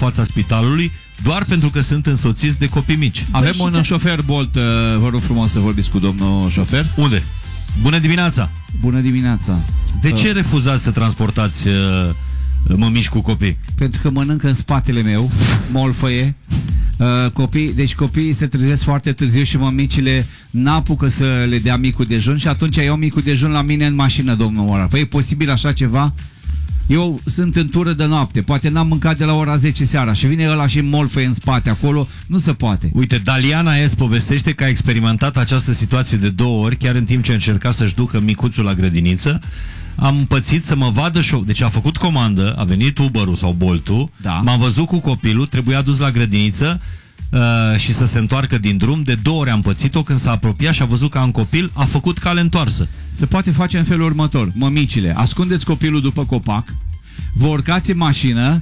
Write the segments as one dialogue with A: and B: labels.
A: fața spitalului doar pentru că sunt însoțiți de copii mici.
B: Avem un șofer Bolt, vă rog frumos să vorbiți cu domnul șofer.
A: Unde? Bună dimineața!
B: Bună dimineața!
A: De ce refuzați să transportați mămici cu copii?
B: Pentru că mănâncă în spatele meu, molfăie. Deci copiii se trezesc foarte târziu și mămicile n-apucă să le dea micul dejun și atunci iau micul dejun la mine în mașină, domnul Ora. Păi e posibil așa ceva? Eu sunt în tură de noapte, poate n-am mâncat de la ora 10 seara și vine ăla și molfăie în spate acolo, nu se poate.
A: Uite, Daliana S. povestește că a experimentat această situație de 2 ori, chiar în timp ce încerca să-și ducă micuțul la grădiniță. Am pățit să mă vadă deci a făcut comandă, a venit Uber-ul sau Bolt-ul,
B: da.
A: M-am văzut cu copilul, trebuia dus la grădiniță și să se întoarcă din drum. De 2 ori am pățit-o, când s-a apropiat și a văzut că am copil, a făcut cale întoarsă.
B: Se poate face în felul următor: mămicile, ascundeți copilul după copac, vă urcați în mașină,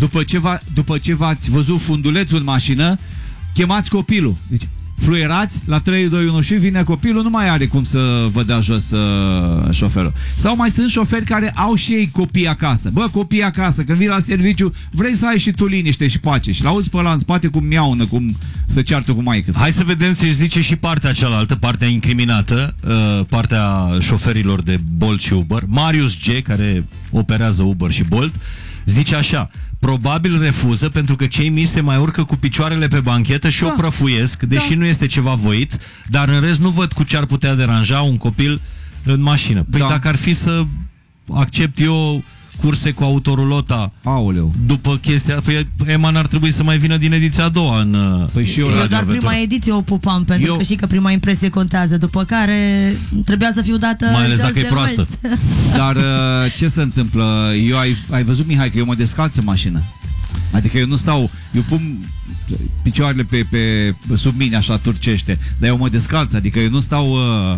B: după ce v-ați văzut fundulețul în mașină, chemați copilul. Deci fluierați, la 3, 2, 1 și vine copilul, nu mai are cum să vă dea jos șoferul. Sau mai sunt șoferi care au și ei copii acasă. Bă, copii acasă, când vii la serviciu, vrei să ai și tu liniște și pace. Și l-auzi pe ăla în spate cum miaună, cum se ceartă cu maică.
A: Hai să vedem ce zice și partea cealaltă, partea incriminată, partea șoferilor de Bolt și Uber. Marius G., care operează Uber și Bolt, zice așa: probabil refuză pentru că cei mici se mai urcă cu picioarele pe banchetă și o prăfuiesc, deși nu este ceva voit, dar în rest nu văd cu ce ar putea deranja un copil în mașină. Păi dacă ar fi să accept eu curse cu autorulota,
B: aoleu,
A: după chestia, păi Eman ar trebui să mai vină din ediția a doua în
B: păi și eu
C: doar prima ediție o pupam, pentru că și că prima impresie contează, după care trebuia să fiu dată
A: mai ales dacă e proastă.
B: Dar ce se întâmplă? Ai văzut, Mihai, că eu mă descalț în mașină. Adică eu nu stau, eu pun picioarele pe sub mine așa turcește, dar eu mă descalț, adică eu nu stau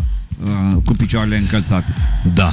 B: cu picioarele încălțate.
A: Da.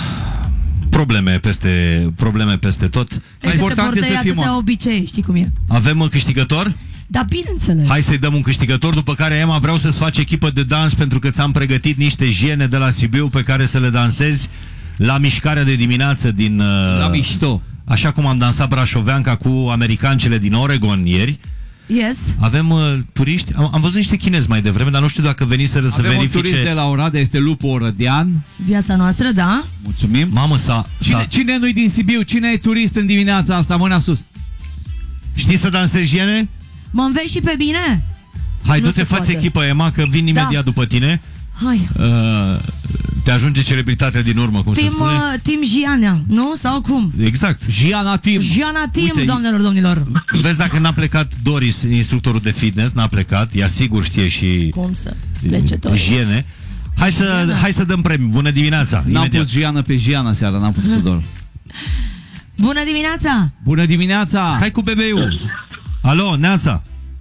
A: Probleme peste tot.
C: Important e să fim obicei, știi cum e.
A: Avem câștigător?
C: Da, bineînțeles.
A: Hai să-i dăm un câștigător, după care, Emma, vreau să-ți faci echipă de dans, pentru că ți-am pregătit niște jene de la Sibiu pe care să le dansezi la mișcarea de dimineață din...
B: La mișto.
A: Așa cum am dansat brașoveanca cu americancele din Oregon ieri.
C: Yes.
A: Avem turiști. Am văzut niște chinezi mai devreme, dar nu știu dacă veniseră să verifice.
B: Avem un turist de la Oradea, este Lupu Orădean.
C: Viața noastră, da.
B: Mulțumim.
A: Mamă,
B: Cine nu-i din Sibiu? Cine e turist în dimineața asta? Mâna sus.
A: Știi să dansezi jene?
C: Mă înveți și pe bine?
A: Hai, du-te, fă-ți echipă, Emma, că vin imediat după tine.
C: Hai.
A: Te ajunge celebritatea din urmă, cum se spune?
C: Team Giana, nu? Sau cum?
A: Exact.
B: Giana Team.
C: Giana Team, uite, doamnelor, domnilor.
A: Vezi dacă n-a plecat Doris, instructorul de fitness, n-a plecat, ea sigur știe și
C: cum să plece Doris.
A: Igiene. Hai să dăm premiu. Bună dimineața.
B: N-am pus Giana pe Giana seara, n-am putut să dorm.
C: Bună dimineața.
B: Bună dimineața.
A: Stai cu bebeul. Alo, Neața.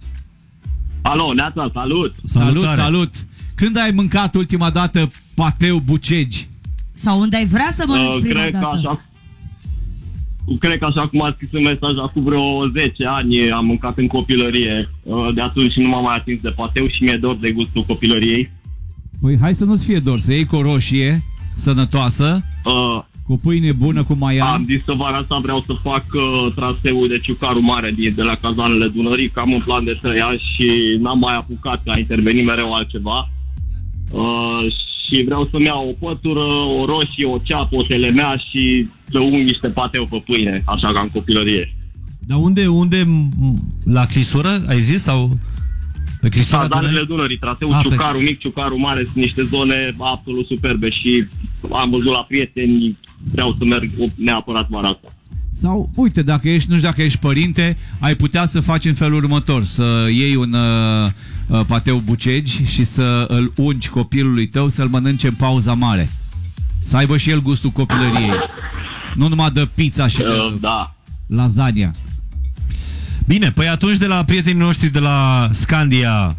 D: Alo, Neața, salut.
B: Salut. Când ai mâncat ultima dată pateu Bucegi?
C: Sau unde ai vrea să mănânci prima dată?
D: Cred că așa cum a scris în mesaj, acum vreo 10 ani am mâncat în copilărie. De atunci nu m-am mai atins de pateu și mi-e dor de gustul copilăriei.
B: Păi hai să nu-ți fie dor, să iei cu o roșie sănătoasă, cu pâine bună, cu maian.
D: Am zis că vara asta vreau să fac traseul de Ciucaru Mare de la Cazanele Dunării, că am un plan de 3 ani și n-am mai apucat, că a intervenit mereu altceva. Și vreau să-mi iau o pătură, o roșie, o ceapă, o telemea și să ung niște pateu pe pâine, așa ca în copilărie.
A: Dar unde? La Clisură, ai zis? Sau pe Clisura
D: Cazanele Dunării, traseul Ciucaru Mic, Ciucaru Mare, sunt niște zone absolut superbe și am văzut la prieteni, vreau să merg neapărat vara asta.
B: Sau, uite, nu știu dacă ești părinte, ai putea să faci în felul următor, să iei un pateu Bucegi și să îl ungi copilului tău să-l mănânce în pauza mare. Să aibă și el gustul copilăriei. Nu numai de pizza și de lasagna.
A: Bine, păi atunci de la prietenii noștri de la Scandia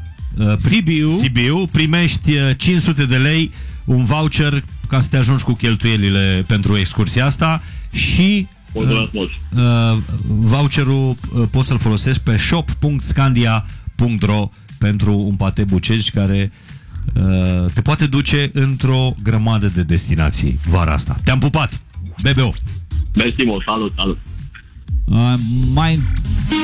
A: Sibiu primești 500 de lei, un voucher ca să te ajungi cu cheltuielile pentru excursia asta și voucherul poți să-l folosești pe shop.scandia.ro pentru un pate Bucegi care te poate duce într-o grămadă de destinații vara asta. Te-am pupat! BBO!
D: Mersi mult, salut!
B: Mai